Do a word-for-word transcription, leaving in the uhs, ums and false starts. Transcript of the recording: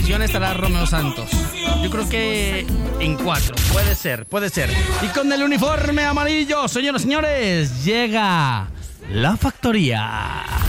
posición estará Romeo Santos? Yo creo que en cuatro. Puede ser, puede ser. Y con el uniforme amarillo, señoras y señores, llega La Factoría.